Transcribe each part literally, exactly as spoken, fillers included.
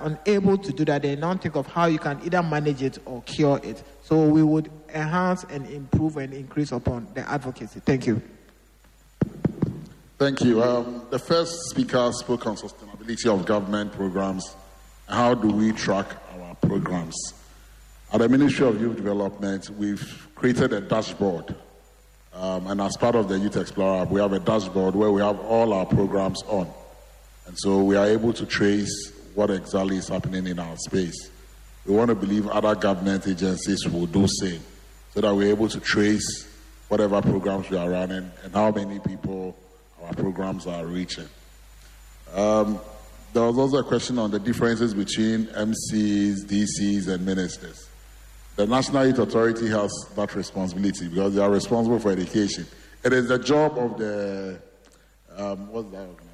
unable to do that, they don't think of how you can either manage it or cure it. So we would enhance and improve and increase upon the advocacy. Thank you. Thank you. Um, the first speaker spoke on sustainability of government programs. How do we track our programs? At the Ministry of Youth Development, we've created a dashboard. Um, and as part of the Youth Explorer app, we have a dashboard where we have all our programs on. And so we are able to trace what exactly is happening in our space. We want to believe other government agencies will do the same, so that we're able to trace whatever programs we are running and how many people our programs are reaching. Um, there was also a question on the differences between M Cs, D Cs, and ministers. The National Youth Authority has that responsibility because they are responsible for education. It is the job of the, um, what's that organization?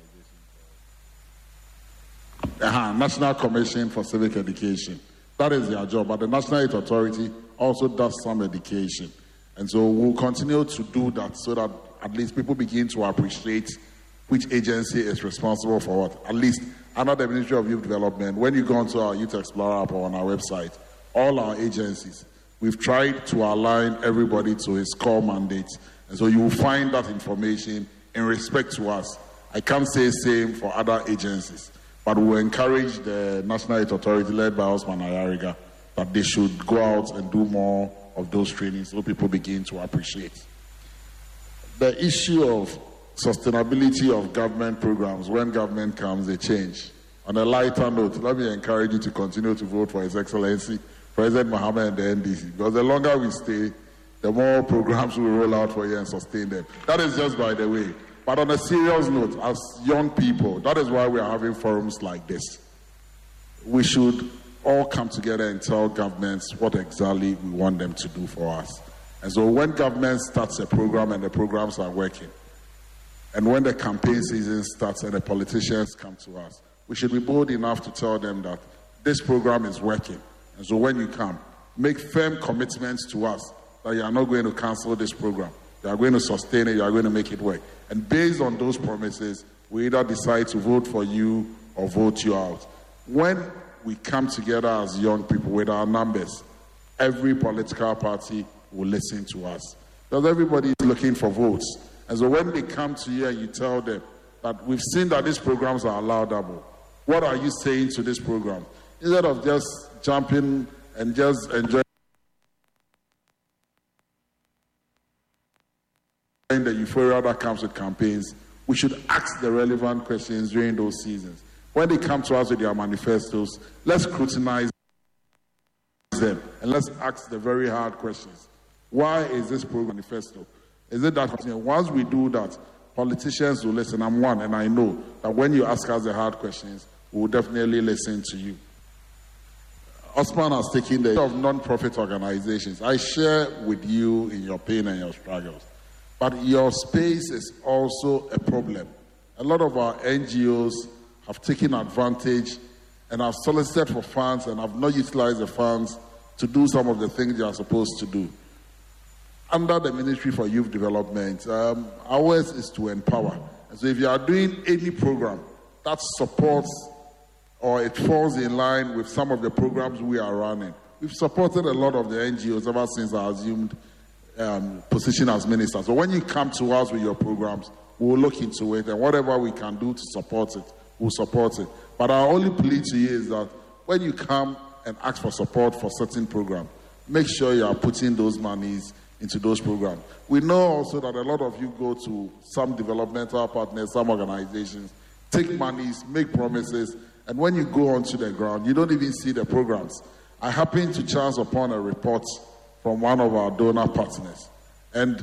Uh-huh, National Commission for Civic Education. That is their job. But the National Youth Authority also does some education. And so we'll continue to do that so that at least people begin to appreciate which agency is responsible for what. At least under the Ministry of Youth Development, when you go onto our Youth Explorer app or on our website, all our agencies, we've tried to align everybody to his core mandate. And so you will find that information in respect to us. I can't say same for other agencies, but we will encourage the National Youth Authority led by Osman Ayariga that they should go out and do more of those trainings so people begin to appreciate. The issue of sustainability of government programs, when government comes, they change. On a lighter note, let me encourage you to continue to vote for His Excellency, President Mohammed and the N D C, because the longer we stay, the more programs we roll out for you and sustain them. That is just by the way. But on a serious note, as young people, that is why we are having forums like this. We should all come together and tell governments what exactly we want them to do for us. And so when government starts a program and the programs are working, and when the campaign season starts and the politicians come to us, we should be bold enough to tell them that this program is working. And so when you come, make firm commitments to us that you are not going to cancel this program. You are going to sustain it, you are going to make it work. And based on those promises, we either decide to vote for you or vote you out. When we come together as young people with our numbers, every political party will listen to us. Because everybody is looking for votes. And so when they come to you and you tell them that we've seen that these programs are allowable, what are you saying to this program? Instead of just jumping and just enjoying the euphoria that comes with campaigns, we should ask the relevant questions during those seasons. When they come to us with their manifestos, let's scrutinize them and let's ask the very hard questions. Why is this program manifesto? Is it that once we do that, politicians will listen? I'm one, and I know that when you ask us the hard questions, we will definitely listen to you. Osman has taken the of non-profit organizations. I share with you in your pain and your struggles. But your space is also a problem. A lot of our N G Os have taken advantage and have solicited for funds and have not utilized the funds to do some of the things they are supposed to do. Under the Ministry for Youth Development, um, ours is to empower. And so if you are doing any program that supports or it falls in line with some of the programs we are running, we've supported a lot of the N G Os ever since I assumed um, position as minister. So when you come to us with your programs, we'll look into it, and whatever we can do to support it, we'll support it. But our only plea to you is that when you come and ask for support for certain programs, make sure you are putting those monies into those programs. We know also that a lot of you go to some developmental partners, some organizations, take monies, make promises, and when you go onto the ground, you don't even see the programs. I happened to chance upon a report from one of our donor partners, and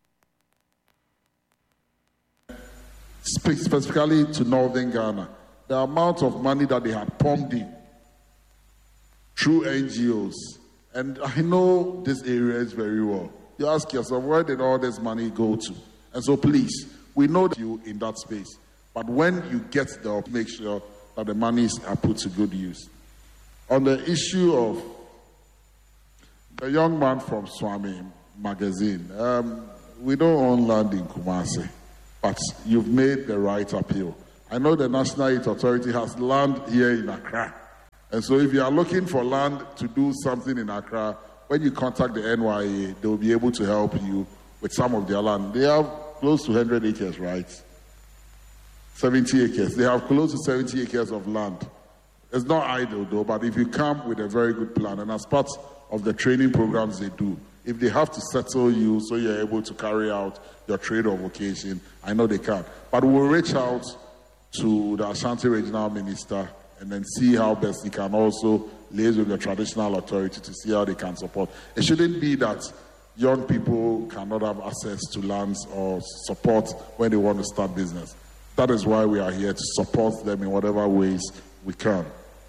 speak specifically to Northern Ghana, the amount of money that they had pumped in through N G Os. And I know this areas very well. You ask yourself, where did all this money go to? And so please, we know you in that space. But when you get there, make sure that the monies are put to good use. On the issue of the young man from Swami magazine, um, we don't own land in Kumasi, but you've made the right appeal. I know the National Youth Authority has land here in Accra, And so if you are looking for land to do something in Accra, when you contact the N Y A, they will be able to help you with some of their land. They have close to one hundred acres, right? seventy acres. They have close to seventy acres of land. It's not idle though, but if you come with a very good plan, and as part of the training programs they do, if they have to settle you so you're able to carry out your trade or vocation, I know they can. But we'll reach out to the Ashanti Regional Minister and then see how best he can also liaise with the traditional authority to see how they can support. It shouldn't be that young people cannot have access to lands or support when they want to start business. That is why we are here, to support them in whatever ways we can.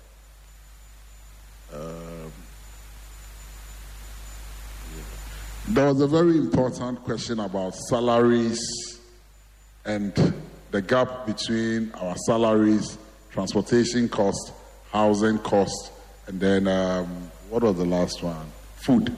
Um, there was a very important question about salaries and the gap between our salaries, transportation cost, housing cost, and then um, what was the last one? Food.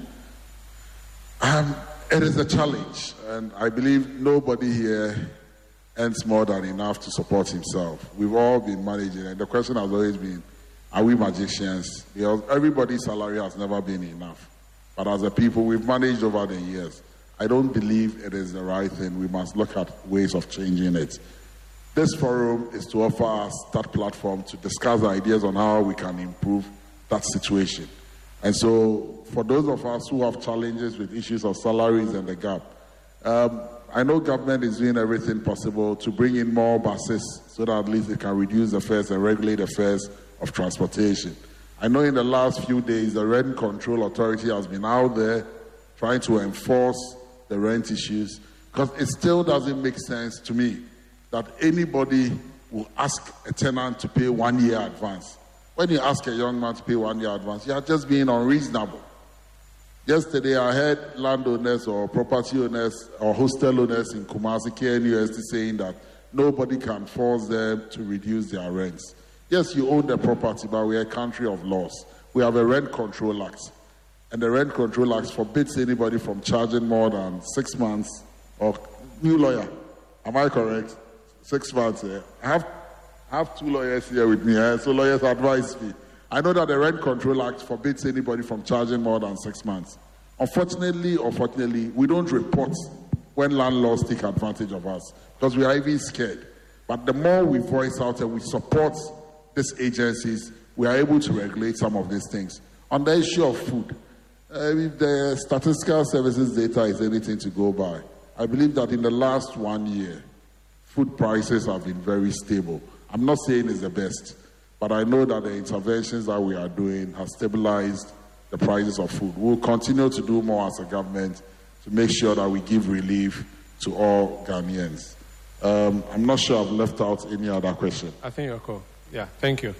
Um, it is a challenge, and I believe nobody here earns more than enough to support himself. We've all been managing, and the question has always been, are we magicians? Because everybody's salary has never been enough. But as a people, we've managed over the years. I don't believe it is the right thing. We must look at ways of changing it. This forum is to offer us that platform to discuss ideas on how we can improve that situation. And so, for those of us who have challenges with issues of salaries and the gap, um, I know government is doing everything possible to bring in more buses so that at least they can reduce the fares and regulate the fares of transportation. I know in the last few days, the Rent Control Authority has been out there trying to enforce the rent issues, because it still doesn't make sense to me that anybody will ask a tenant to pay one year advance. When you ask a young man to pay one year advance, you are just being unreasonable. Yesterday, I heard landowners or property owners or hostel owners in Kumasi, K N U S T, saying that nobody can force them to reduce their rents. Yes, you own the property, but we are a country of laws. We have a Rent Control Act. And the Rent Control Act forbids anybody from charging more than six months or new lawyer. Am I correct? Six months. Eh? I have I have two lawyers here with me, eh? So lawyers advise me. I know that the Rent Control Act forbids anybody from charging more than six months. Unfortunately, or fortunately, we don't report when landlords take advantage of us because we are even scared. But the more we voice out and we support these agencies, we are able to regulate some of these things. On the issue of food, uh, if the statistical services data is anything to go by, I believe that in the last one year, food prices have been very stable. I'm not saying it's the best, but I know that the interventions that we are doing have stabilized the prices of food. We'll continue to do more as a government to make sure that we give relief to all Ghanaians. Um, I'm not sure I've left out any other question. I think you're cool. Yeah, thank you.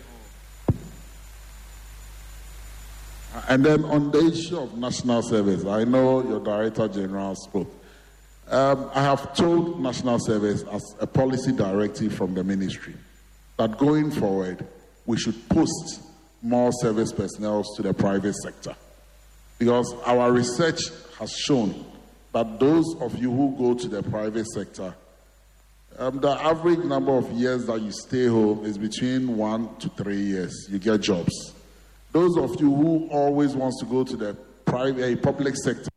And then on the issue of national service, I know your Director General spoke. Um, I have told National Service as a policy directive from the ministry that going forward, we should post more service personnel to the private sector. Because our research has shown that those of you who go to the private sector, um, the average number of years that you stay home is between one to three years. You get jobs. Those of you who always wants to go to the private, public sector,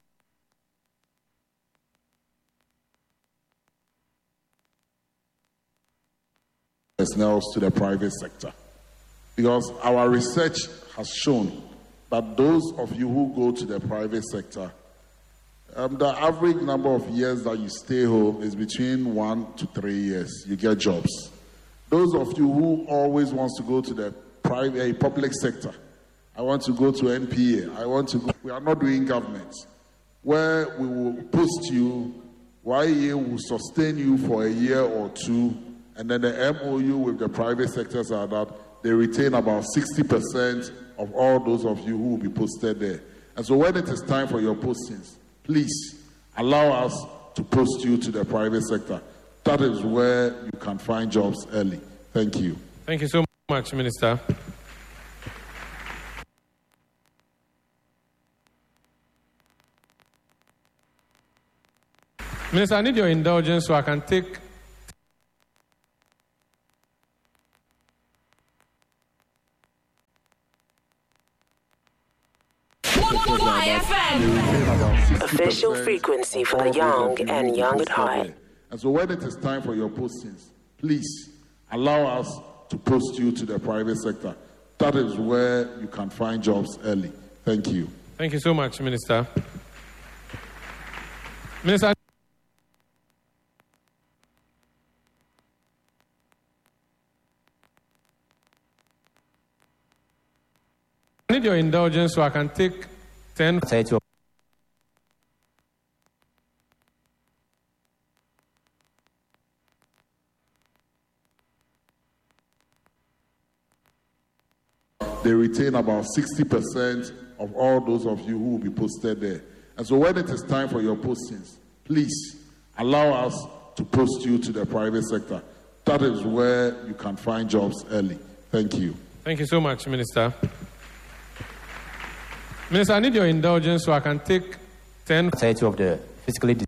personnel to the private sector. Because our research has shown that those of you who go to the private sector, um, the average number of years that you stay home is between one to three years. You get jobs. Those of you who always wants to go to the private, public sector, I want to go to N P A, I want to go, we are not doing government, where we will post you, Y E A will sustain you for a year or two, and then the M O U with the private sectors are that they retain about sixty percent of all those of you who will be posted there. And so when it is time for your postings, please allow us to post you to the private sector. That is where you can find jobs early. Thank you. Thank you so much, Minister. Minister, I need your indulgence so I can take F M. Official frequency for the young and young at heart. And so when it is time for your postings, please allow us to post you to the private sector. That is where you can find jobs early. Thank you. Thank you so much, Minister. Minister. I need your indulgence so I can take ten. They retain about sixty percent of all those of you who will be posted there. And so when it is time for your postings, please allow us to post you to the private sector. That is where you can find jobs early. Thank you. Thank you so much, Minister. Minister, I need your indulgence so I can take ten. Society of the physically